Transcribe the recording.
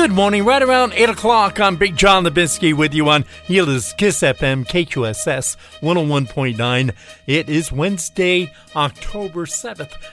Good morning, right around 8 o'clock. I'm Big John Lebinsky with you on Gilda's Kiss FM, KQSS 101.9. It is Wednesday, October 7th,